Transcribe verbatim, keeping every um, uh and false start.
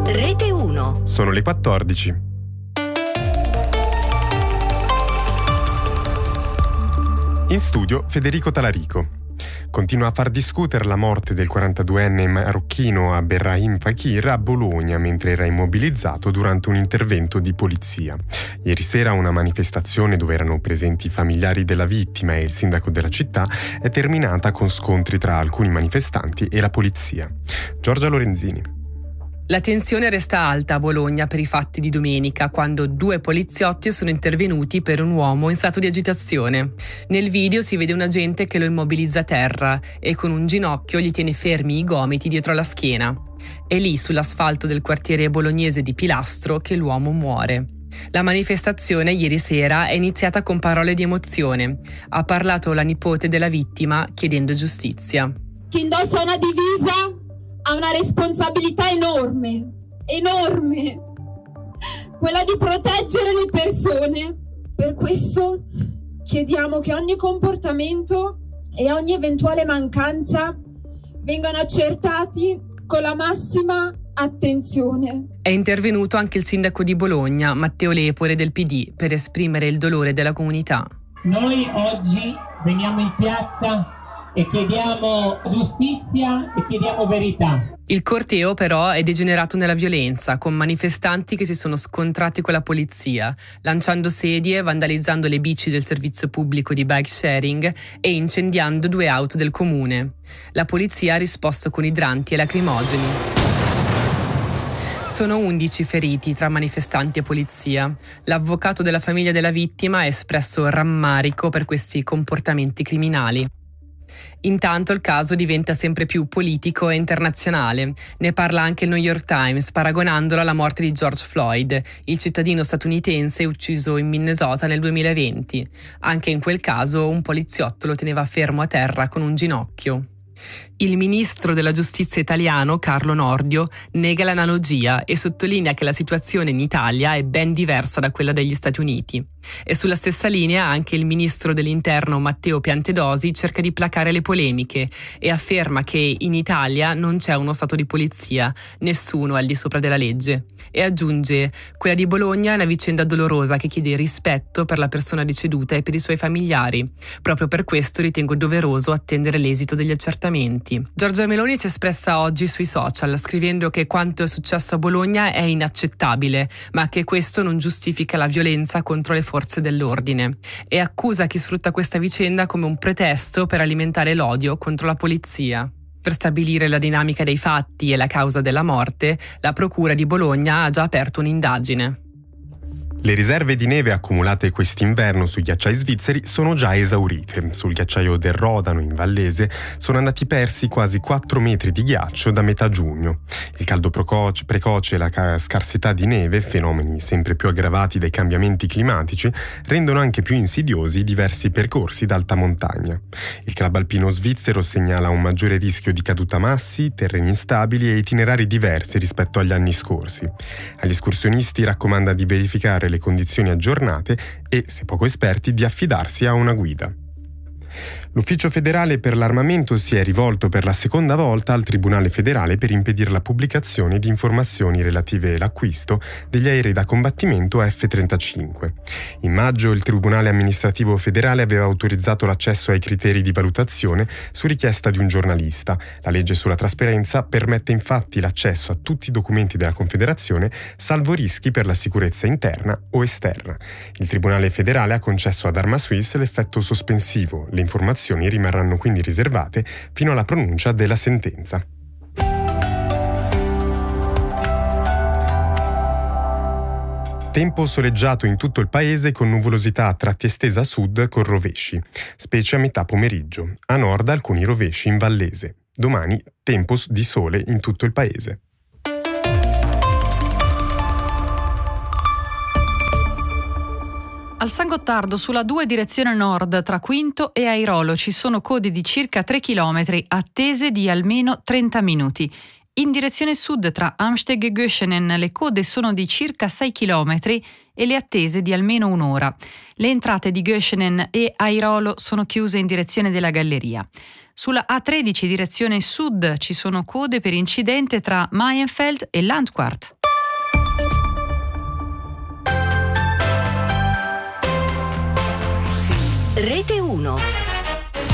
Rete uno. Sono le quattordici. In studio Federico Talarico. Continua a far discutere la morte del quarantaduenne marocchino Abderrahim Fakir a Bologna mentre era immobilizzato durante un intervento di polizia. Ieri sera una manifestazione dove erano presenti i familiari della vittima e il sindaco della città è terminata con scontri tra alcuni manifestanti e la polizia. Giorgia Lorenzini. La tensione resta alta a Bologna per i fatti di domenica, quando due poliziotti sono intervenuti per un uomo in stato di agitazione. Nel video si vede un agente che lo immobilizza a terra e con un ginocchio gli tiene fermi i gomiti dietro la schiena. È lì, sull'asfalto del quartiere bolognese di Pilastro, che l'uomo muore. La manifestazione ieri sera è iniziata con parole di emozione. Ha parlato la nipote della vittima chiedendo giustizia. Chi indossa una divisa ha una responsabilità enorme, enorme, quella di proteggere le persone. Per questo chiediamo che ogni comportamento e ogni eventuale mancanza vengano accertati con la massima attenzione. È intervenuto anche il sindaco di Bologna, Matteo Lepore del P D, per esprimere il dolore della comunità. Noi oggi veniamo in piazza e chiediamo giustizia e chiediamo verità. Il corteo però è degenerato nella violenza, con manifestanti che si sono scontrati con la polizia, lanciando sedie, vandalizzando le bici del servizio pubblico di bike sharing e incendiando due auto del comune. La polizia ha risposto con idranti e lacrimogeni. Sono undici feriti tra manifestanti e polizia. L'avvocato della famiglia della vittima ha espresso rammarico per questi comportamenti criminali. Intanto il caso diventa sempre più politico e internazionale. Ne parla anche il New York Times, paragonandolo alla morte di George Floyd, il cittadino statunitense ucciso in Minnesota nel duemilaventi. Anche in quel caso un poliziotto lo teneva fermo a terra con un ginocchio. Il ministro della giustizia italiano, Carlo Nordio, nega l'analogia e sottolinea che la situazione in Italia è ben diversa da quella degli Stati Uniti. E sulla stessa linea anche il ministro dell'Interno, Matteo Piantedosi, cerca di placare le polemiche e afferma che in Italia non c'è uno stato di polizia, nessuno è al di sopra della legge. E aggiunge: quella di Bologna è una vicenda dolorosa che chiede rispetto per la persona deceduta e per i suoi familiari. Proprio per questo ritengo doveroso attendere l'esito degli accertamenti. Giorgia Meloni si è espressa oggi sui social scrivendo che quanto è successo a Bologna è inaccettabile, ma che questo non giustifica la violenza contro le forze dell'ordine, e accusa chi sfrutta questa vicenda come un pretesto per alimentare l'odio contro la polizia. Per stabilire la dinamica dei fatti e la causa della morte, la Procura di Bologna ha già aperto un'indagine. Le riserve di neve accumulate quest'inverno sui ghiacciai svizzeri sono già esaurite. Sul ghiacciaio del Rodano, in Vallese, sono andati persi quasi quattro metri di ghiaccio da metà giugno. Il caldo precoce, precoce e la ca- scarsità di neve, fenomeni sempre più aggravati dai cambiamenti climatici, rendono anche più insidiosi diversi percorsi d'alta montagna. Il Club Alpino Svizzero segnala un maggiore rischio di caduta massi, terreni instabili e itinerari diversi rispetto agli anni scorsi. Agli escursionisti raccomanda di verificare le condizioni aggiornate e, se poco esperti, di affidarsi a una guida. L'Ufficio federale per l'armamento si è rivolto per la seconda volta al Tribunale federale per impedire la pubblicazione di informazioni relative all'acquisto degli aerei da combattimento F trentacinque. In maggio il Tribunale amministrativo federale aveva autorizzato l'accesso ai criteri di valutazione su richiesta di un giornalista. La legge sulla trasparenza permette infatti l'accesso a tutti i documenti della Confederazione, salvo rischi per la sicurezza interna o esterna. Il Tribunale federale ha concesso ad Arma Suisse l'effetto sospensivo. Le informazioni rimarranno quindi riservate fino alla pronuncia della sentenza. Tempo soleggiato in tutto il paese con nuvolosità a tratti estesa a sud con rovesci, specie a metà pomeriggio. A nord alcuni rovesci in Vallese. Domani tempo di sole in tutto il paese. Al San Gottardo sulla due direzione nord tra Quinto e Airolo ci sono code di circa tre chilometri attese di almeno trenta minuti. In direzione sud tra Amsteg e Göschenen le code sono di circa sei chilometri e le attese di almeno un'ora. Le entrate di Göschenen e Airolo sono chiuse in direzione della galleria. Sulla A tredici direzione sud ci sono code per incidente tra Maienfeld e Landquart. Rete uno.